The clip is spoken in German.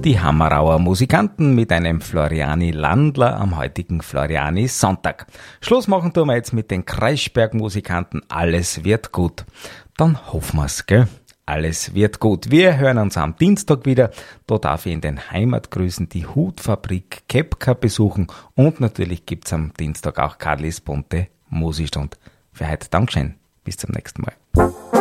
Die Hammerauer Musikanten mit einem Floriani Landler am heutigen Floriani Sonntag. Schluss machen tun wir jetzt mit den Kreisberg Musikanten. Alles wird gut. Dann hoffen wir's, gell? Alles wird gut. Wir hören uns am Dienstag wieder. Da darf ich in den Heimatgrüßen die Hutfabrik Kepka besuchen. Und natürlich gibt's am Dienstag auch Karlis bunte Musikstund. Für heute Dankeschön. Bis zum nächsten Mal.